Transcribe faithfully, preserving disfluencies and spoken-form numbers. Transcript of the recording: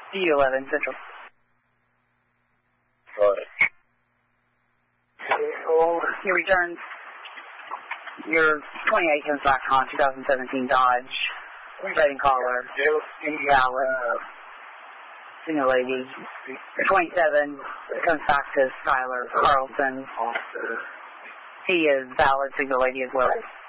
D eleven Central. Go ahead. Well, you returned your twenty-eight comes back on two thousand seventeen Dodge, trading caller, invalid, single lady. Your twenty-seven comes back to Skylar Carlson. He is valid, single lady as well.